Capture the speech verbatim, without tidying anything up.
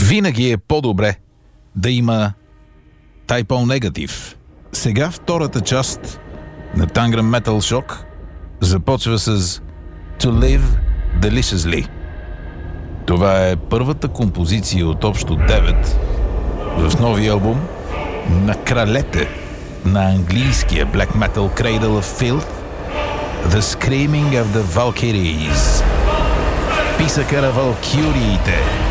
Винаги е по-добре да има Type O Negative. Сега втората част на Tangram Metal Shock започва с To Live Deliciously. Това е първата композиция от общо девет в новия албум на кралете на английския black metal Cradle of Filth, The Screaming of the Valkyries. Писъка на валкюриите.